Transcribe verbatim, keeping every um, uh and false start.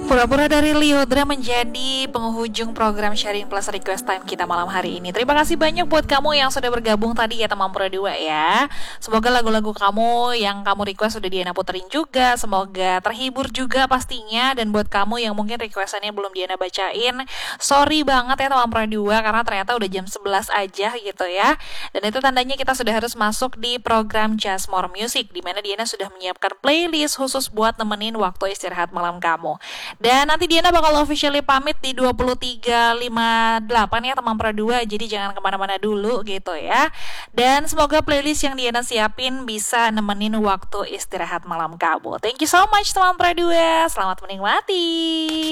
Pura-pura dari Liodra menjadi penghujung program Sharing Plus Request Time kita malam hari ini. Terima kasih banyak buat kamu yang sudah bergabung tadi ya teman Pura dua ya. Semoga lagu-lagu kamu yang kamu request sudah Diana puterin juga. Semoga terhibur juga pastinya. Dan buat kamu yang mungkin requestannya belum Diana bacain, sorry banget ya teman Pura dua karena ternyata udah jam sebelas aja gitu ya. Dan itu tandanya kita sudah harus masuk di program Just More Music, di mana Diana sudah menyiapkan playlist khusus buat nemenin waktu istirahat malam kamu. Dan nanti Diana bakal officially pamit di dua puluh tiga lima puluh delapan ya teman Pro dua. Jadi jangan kemana-mana dulu gitu ya. Dan semoga playlist yang Diana siapin bisa nemenin waktu istirahat malam kamu. Thank you so much teman Pro dua. Selamat menikmati.